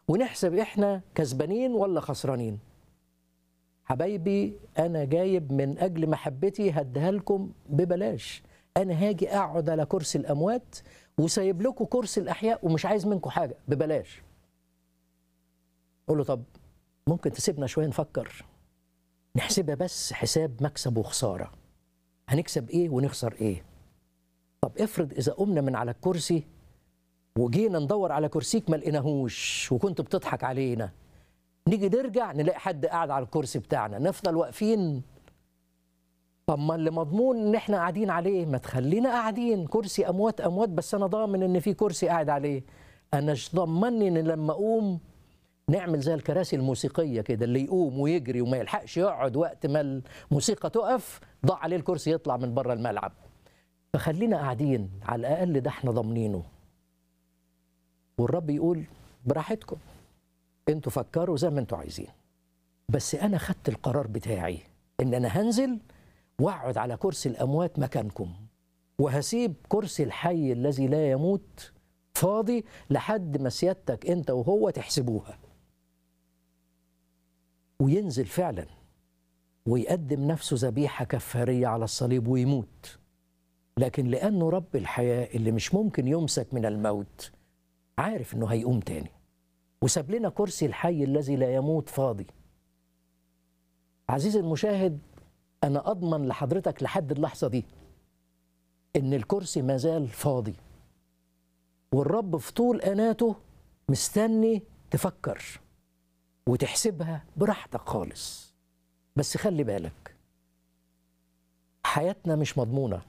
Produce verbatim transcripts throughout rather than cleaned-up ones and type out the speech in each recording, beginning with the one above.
ونحسب احنا كسبانين ولا خسرانين. حبايبي انا جايب من اجل محبتي هديها لكم ببلاش. انا هاجي اقعد على كرسي الاموات وسايب لكم كرسي الاحياء ومش عايز منكم حاجه ببلاش. قول له طب ممكن تسيبنا شويه نفكر، نحسبها بس حساب مكسب وخساره، هنكسب ايه ونخسر ايه. طب افرض اذا قمنا من على الكرسي وجينا ندور على كرسيك ما لقيناهوش وكنت بتضحك علينا، نيجي نرجع نلاقي حد قاعد على الكرسي بتاعنا، نفضل واقفين. طب ما اللي مضمون ان احنا قاعدين عليه، ما تخلينا قاعدين. كرسي اموات اموات بس انا ضامن ان في كرسي قاعد عليه. انا مش ضمني ان لما اقوم نعمل زي الكراسي الموسيقيه كده، اللي يقوم ويجري وما يلحقش يقعد وقت ما الموسيقى تقف ضاع عليه الكرسي يطلع من بره الملعب. فخلينا قاعدين على الاقل، ده احنا ضامنينه. والرب يقول براحتكم، انتوا فكروا زي ما انتوا عايزين، بس انا خدت القرار بتاعي ان انا هنزل واقعد على كرسي الاموات مكانكم، وهسيب كرسي الحي الذي لا يموت فاضي لحد ما سيادتك انت وهو تحسبوها. وينزل فعلا ويقدم نفسه ذبيحه كفاريه على الصليب ويموت. لكن لانه رب الحياه اللي مش ممكن يمسك من الموت، عارف انه هيقوم تاني، وساب لنا كرسي الحي الذي لا يموت فاضي. عزيزي المشاهد، أنا أضمن لحضرتك لحد اللحظة دي إن الكرسي ما زال فاضي، والرب في طول أناته مستني تفكر وتحسبها براحتك خالص. بس خلي بالك، حياتنا مش مضمونة.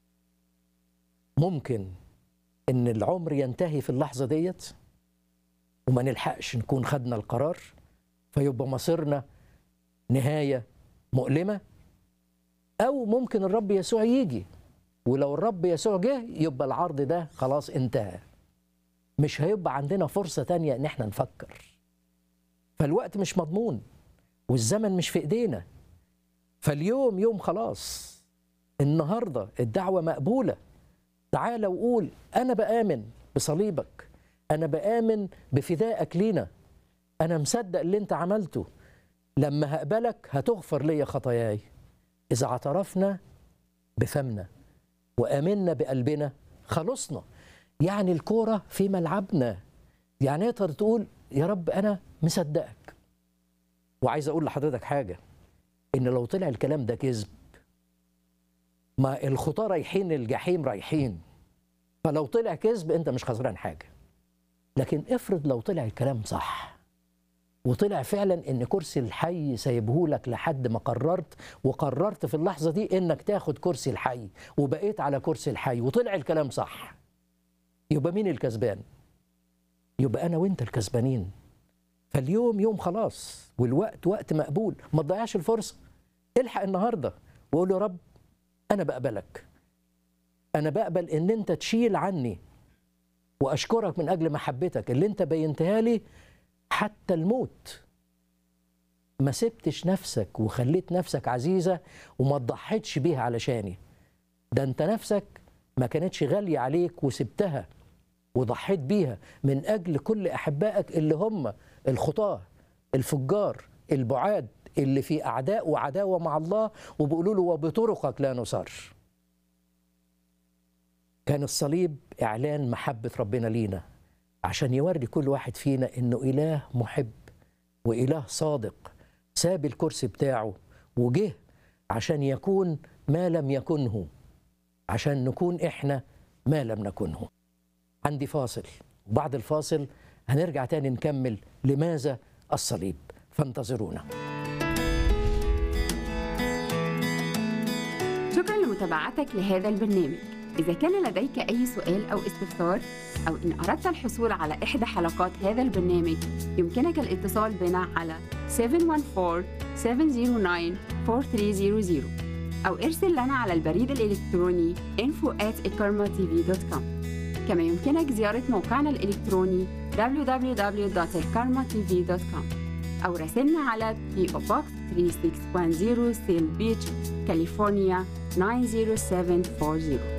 ممكن إن العمر ينتهي في اللحظة ديت وما نلحقش نكون خدنا القرار، فيبقى مصيرنا نهاية مؤلمة. أو ممكن الرب يسوع يجي، ولو الرب يسوع جه يبقى العرض ده خلاص انتهى، مش هيبقى عندنا فرصة تانية إن احنا نفكر. فالوقت مش مضمون والزمن مش في إيدينا. فاليوم يوم خلاص، النهاردة الدعوة مقبولة. تعال وقول أنا بآمن بصليبك، أنا بآمن بفدائك لينا، أنا مصدق اللي أنت عملته. لما هقبلك هتغفر لي خطاياي. إذا اعترفنا بفمنا وآمنا بقلبنا خلصنا. يعني الكورة في ملعبنا، يعني تقدر تقول يا رب أنا مصدقك. وعايز أقول لحضرتك حاجة، إن لو طلع الكلام ده كذب، ما الخطاة رايحين الجحيم رايحين، فلو طلع كذب أنت مش خسران حاجة. لكن افرض لو طلع الكلام صح، وطلع فعلا ان كرسي الحي سايبهولك لحد ما قررت، وقررت في اللحظه دي انك تاخد كرسي الحي وبقيت على كرسي الحي، وطلع الكلام صح، يبقى مين الكسبان؟ يبقى انا وانت الكسبانين. فاليوم يوم خلاص، والوقت وقت مقبول. ما تضيعش الفرصه، الحق النهارده وقول يا رب انا بقبلك، انا بقبل ان انت تشيل عني، واشكرك من اجل محبتك اللي انت بينتها لي حتى الموت. ما سبتش نفسك وخليت نفسك عزيزة وما تضحيتش بيها علشاني. ده انت نفسك ما كانتش غالية عليك وسبتها وضحيت بيها من أجل كل أحبائك اللي هم الخطاة الفجار البعاد اللي في أعداء وعداوة مع الله، وبيقولوا له وبطرقك لا نصر. كان الصليب إعلان محبة ربنا لينا، عشان يوري كل واحد فينا إنه إله محب وإله صادق، ساب الكرسي بتاعه وجه عشان يكون ما لم يكنه، عشان نكون إحنا ما لم نكنه. عندي فاصل، وبعد الفاصل هنرجع تاني نكمل لماذا الصليب، فانتظرونا. شكرا لمتابعتك لهذا البرنامج. إذا كان لديك أي سؤال أو استفسار، أو إن أردت الحصول على إحدى حلقات هذا البرنامج، يمكنك الاتصال بنا على سبعة واحد أربعة سبعة صفر تسعة أربعة ثلاثة صفر صفر أو ارسل لنا على البريد الإلكتروني info at ikarma t v dot com. كما يمكنك زيارة موقعنا الإلكتروني دبليو دبليو دبليو دوت ikarma t v dot com أو راسلنا على بي أو Box ثلاثة ستة واحد صفر سيل بيتش، كاليفورنيا تسعة صفر سبعة أربعة صفر.